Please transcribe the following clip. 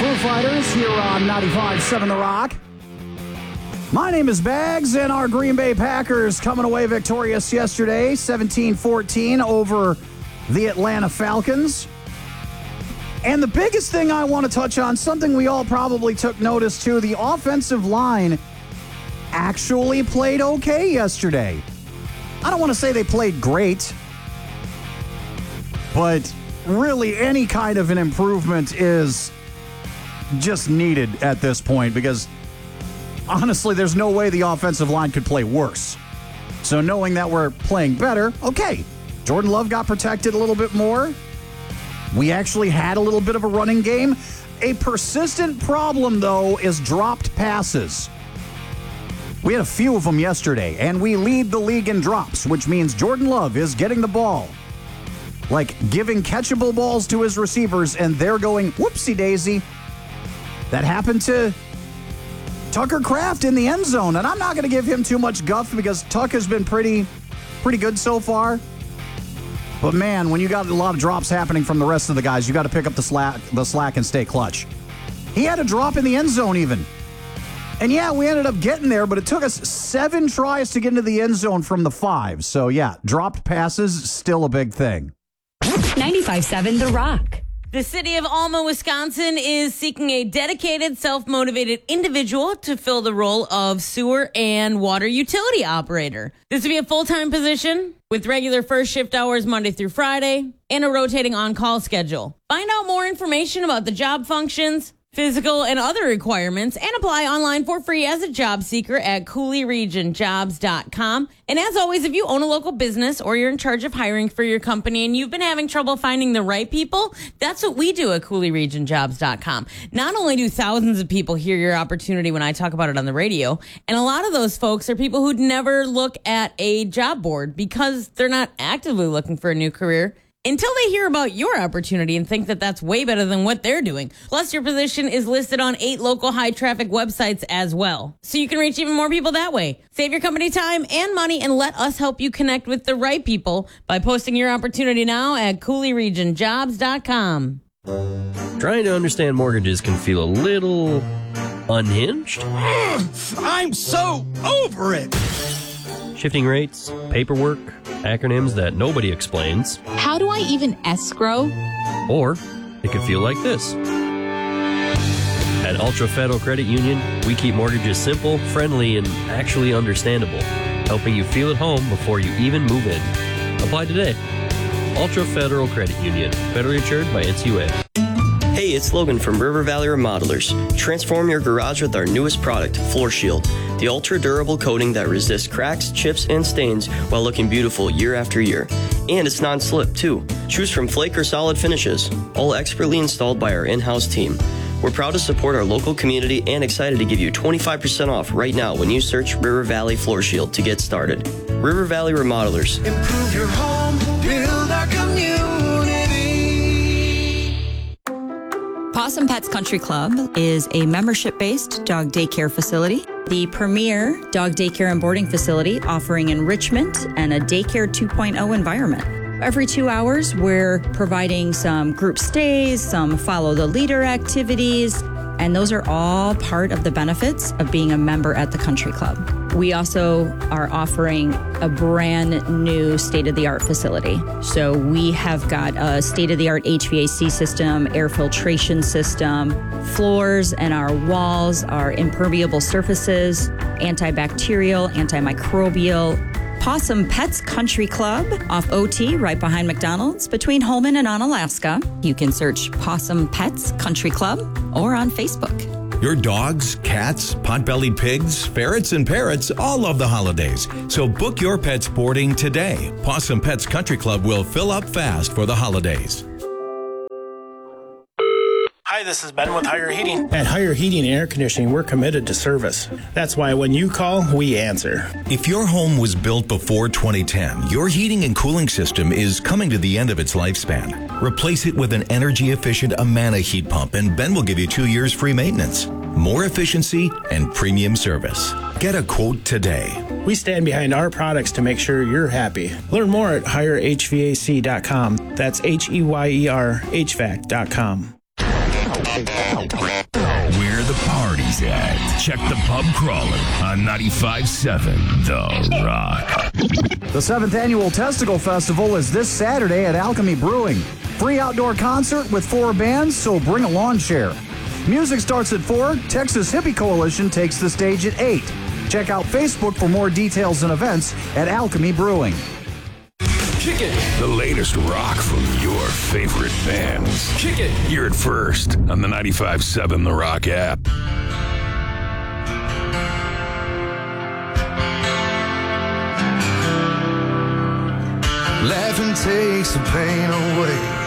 Foo Fighters here on 95.7 The Rock. My name is Bags, and our Green Bay Packers coming away victorious yesterday, 17-14 over the Atlanta Falcons. And the biggest thing I want to touch on, something we all probably took notice to, the offensive line actually played okay yesterday. I don't want to say they played great, but really any kind of an improvement is just needed at this point, because honestly, there's no way the offensive line could play worse. So knowing that we're playing better, okay. Jordan Love got protected a little bit more. We actually had a little bit of a running game. A persistent problem, though, is dropped passes. We had a few of them yesterday, and we lead the league in drops, which means Jordan Love is getting the ball, like giving catchable balls to his receivers, and they're going, whoopsie-daisy. That happened to Tucker Kraft in the end zone, and I'm not going to give him too much guff because Tuck has been pretty good so far. But man, when you got a lot of drops happening from the rest of the guys, you got to pick up the slack and stay clutch. He had a drop in the end zone even. And yeah, we ended up getting there, but it took us 7 tries to get into the end zone from the 5. So yeah, dropped passes, still a big thing. 95.7 The Rock. The city of Alma, Wisconsin is seeking a dedicated, self-motivated individual to fill the role of sewer and water utility operator. This would be a full-time position with regular first shift hours Monday through Friday and a rotating on-call schedule. Find out more information about the job functions, physical and other requirements, and apply online for free as a job seeker at CooleyRegionJobs.com. And as always, if you own a local business or you're in charge of hiring for your company and you've been having trouble finding the right people, that's what we do at CooleyRegionJobs.com. Not only do thousands of people hear your opportunity when I talk about it on the radio, and a lot of those folks are people who'd never look at a job board because they're not actively looking for a new career until they hear about your opportunity and think that that's way better than what they're doing. Plus, your position is listed on 8 local high-traffic websites as well. So you can reach even more people that way. Save your company time and money and let us help you connect with the right people by posting your opportunity now at CooleyRegionJobs.com. Trying to understand mortgages can feel a little unhinged. I'm so over it! Shifting rates, paperwork, acronyms that nobody explains. How do I even escrow? Or it could feel like this. At Ultra Federal Credit Union, we keep mortgages simple, friendly, and actually understandable, helping you feel at home before you even move in. Apply today. Ultra Federal Credit Union, federally insured by NCUA. Hey, it's Logan from River Valley Remodelers. Transform your garage with our newest product, Floor Shield, the ultra-durable coating that resists cracks, chips, and stains while looking beautiful year after year. And it's non-slip, too. Choose from flake or solid finishes, all expertly installed by our in-house team. We're proud to support our local community and excited to give you 25% off right now when you search River Valley Floor Shield to get started. River Valley Remodelers. Improve your home, build our community. Possum Pets Country Club is a membership-based dog daycare facility, the premier dog daycare and boarding facility offering enrichment and a daycare 2.0 environment. Every 2 hours, we're providing some group stays, some follow the leader activities, and those are all part of the benefits of being a member at the country club. We also are offering a brand new state-of-the-art facility. So we have got a state-of-the-art HVAC system, air filtration system, floors and our walls are impermeable surfaces, antibacterial, antimicrobial. Possum Pets Country Club off OT right behind McDonald's between Holman and Onalaska. You can search Possum Pets Country Club or on Facebook. Your dogs, cats, pot-bellied pigs, ferrets, and parrots all love the holidays. So book your pet's boarding today. Possum Pets Country Club will fill up fast for the holidays. Hi, this is Ben with Higher Heating. At Higher Heating and Air Conditioning, we're committed to service. That's why when you call, we answer. If your home was built before 2010, your heating and cooling system is coming to the end of its lifespan. Replace it with an energy-efficient Amana heat pump, and Ben will give you 2 years free maintenance. More efficiency and premium service. Get a quote today. We stand behind our products to make sure you're happy. Learn more at HireHVAC.com. That's HEYER HVAC.com. party's at. Check the pub crawler on 95.7 The Rock. The 7th Annual Testicle Festival is this Saturday at Alchemy Brewing. Free outdoor concert with 4 bands, so bring a lawn chair. Music starts at 4. Texas Hippie Coalition takes the stage at 8. Check out Facebook for more details and events at Alchemy Brewing. Kick it. The latest rock from your favorite bands. Kick it. Hear it first on the 95.7 The Rock app. Laughing takes the pain away.